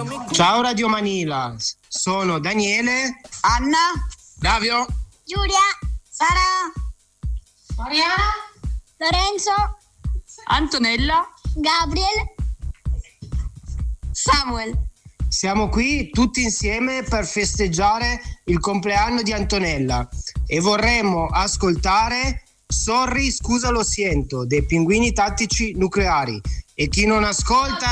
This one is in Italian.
Ciao Radio Manila, sono Daniele, Anna, Davio, Giulia, Sara, Mariana, Lorenzo, Antonella, Gabriel, Samuel. siamo qui tutti insieme per festeggiare il compleanno di Antonella e vorremmo ascoltare Sorry, scusa lo siento dei Pinguini Tattici Nucleari, e chi non ascolta